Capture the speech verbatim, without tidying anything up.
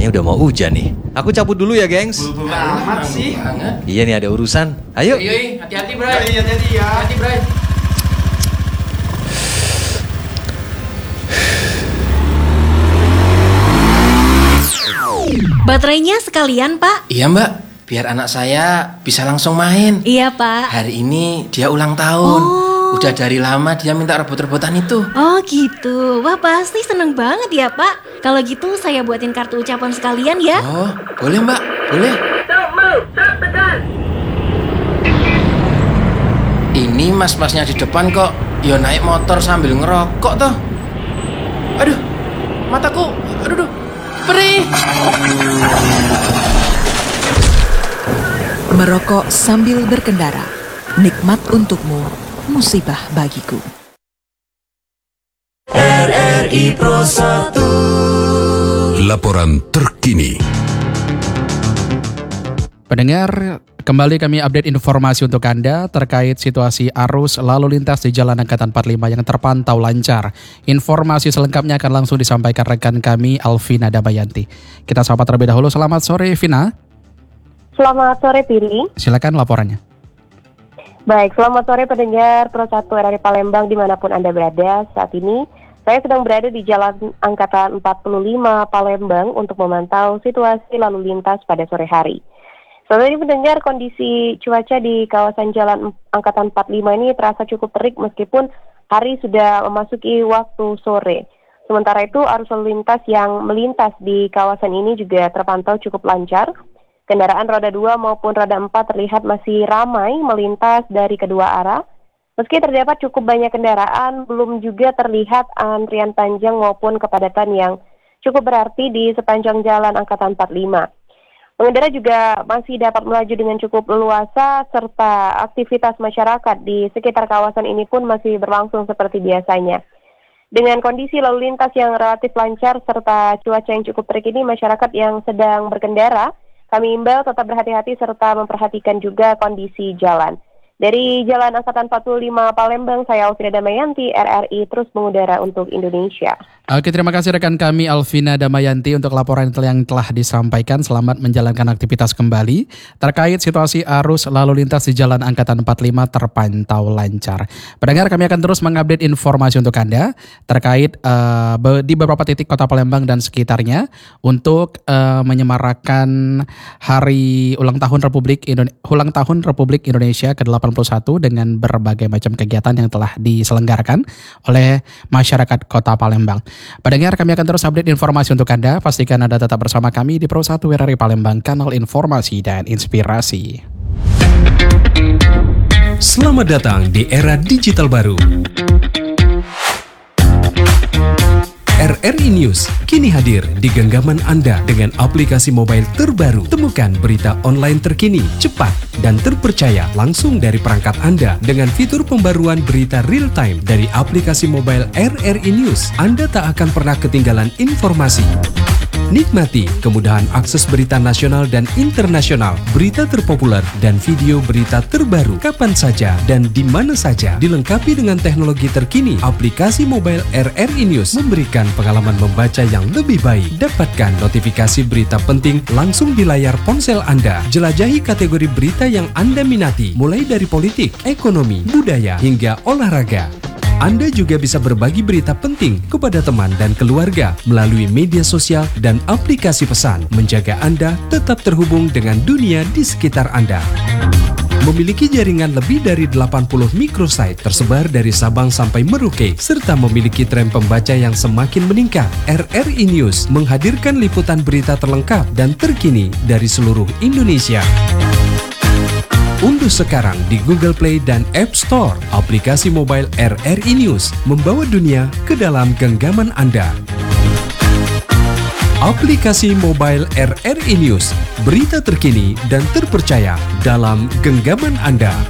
Kayaknya udah mau hujan nih. Aku cabut dulu ya, gengs. Bulu amat sih. Iya nih, ada urusan. Ayo. Iya, hati-hati, Bray. Iya, hati-hati ya. Hati, Bray. Baterainya sekalian, Pak. Iya, Mbak. Biar anak saya bisa langsung main. Iya, Pak. Hari ini dia ulang tahun. Oh. Udah dari lama dia minta rebut-rebutan itu. Oh gitu. Wah, pasti seneng banget ya, Pak. Kalau gitu saya buatin kartu ucapan sekalian ya. Oh, boleh, Mbak. Boleh. Ini mas-masnya di depan kok ya naik motor sambil ngerokok toh. Aduh, mataku. Aduh, aduh. Perih. Merokok sambil berkendara, nikmat untukmu, musibah bagiku. R R I Pro satu. Laporan terkini. Pendengar, kembali kami update informasi untuk Anda terkait situasi arus lalu lintas di Jalan Angkatan empat puluh lima yang terpantau lancar. Informasi selengkapnya akan langsung disampaikan rekan kami Alvina Damayanti. Kita sapa terlebih dahulu. Selamat sore, Vina. Selamat sore, Pilih. Silakan laporannya. Baik, selamat sore pendengar Pro satu R R I Palembang dimanapun Anda berada. Saat ini saya sedang berada di Jalan Angkatan empat puluh lima Palembang untuk memantau situasi lalu lintas pada sore hari. Saat ini pendengar, kondisi cuaca di kawasan Jalan Angkatan empat puluh lima ini terasa cukup terik meskipun hari sudah memasuki waktu sore. Sementara itu arus lalu lintas yang melintas di kawasan ini juga terpantau cukup lancar. Kendaraan roda dua maupun roda empat terlihat masih ramai melintas dari kedua arah. Meski terdapat cukup banyak kendaraan, belum juga terlihat antrian panjang maupun kepadatan yang cukup berarti di sepanjang Jalan Angkatan empat puluh lima. Pengendara juga masih dapat melaju dengan cukup leluasa serta aktivitas masyarakat di sekitar kawasan ini pun masih berlangsung seperti biasanya. Dengan kondisi lalu lintas yang relatif lancar serta cuaca yang cukup terik ini, masyarakat yang sedang berkendara, kami imbau tetap berhati-hati serta memperhatikan juga kondisi jalan. Dari Jalan Angkatan empat puluh lima Palembang, saya Alvina Damayanti, R R I terus mengudara untuk Indonesia. Oke, terima kasih rekan kami Alvina Damayanti untuk laporan yang telah disampaikan. Selamat menjalankan aktivitas kembali. Terkait situasi arus lalu lintas di Jalan Angkatan empat puluh lima terpantau lancar. Pendengar, kami akan terus mengupdate informasi untuk Anda terkait uh, di beberapa titik kota Palembang dan sekitarnya untuk uh, menyemarakan hari ulang tahun Republik Indonesia, ulang tahun Republik Indonesia ke delapan puluh satu dengan berbagai macam kegiatan yang telah diselenggarakan oleh masyarakat Kota Palembang. Pendengar, kami akan terus update informasi untuk Anda. Pastikan Anda tetap bersama kami di Pro satu R R I Palembang, kanal informasi dan inspirasi. Selamat datang di era digital baru. R R I News kini hadir di genggaman Anda dengan aplikasi mobile terbaru. Temukan berita online terkini, cepat, dan terpercaya langsung dari perangkat Anda dengan fitur pembaruan berita real time dari aplikasi mobile R R I News. Anda tak akan pernah ketinggalan informasi. Nikmati kemudahan akses berita nasional dan internasional, berita terpopuler, dan video berita terbaru kapan saja dan di mana saja. Dilengkapi dengan teknologi terkini, aplikasi mobile R R I News memberikan pengalaman membaca yang lebih baik. Dapatkan notifikasi berita penting langsung di layar ponsel Anda. Jelajahi kategori berita yang Anda minati, mulai dari politik, ekonomi, budaya, hingga olahraga. Anda juga bisa berbagi berita penting kepada teman dan keluarga melalui media sosial dan aplikasi pesan, menjaga Anda tetap terhubung dengan dunia di sekitar Anda. Memiliki jaringan lebih dari delapan puluh microsite tersebar dari Sabang sampai Merauke, serta memiliki tren pembaca yang semakin meningkat. R R I News menghadirkan liputan berita terlengkap dan terkini dari seluruh Indonesia. Unduh sekarang di Google Play dan App Store aplikasi mobile R R I News, membawa dunia ke dalam genggaman Anda. Aplikasi mobile R R I News, berita terkini dan terpercaya dalam genggaman Anda.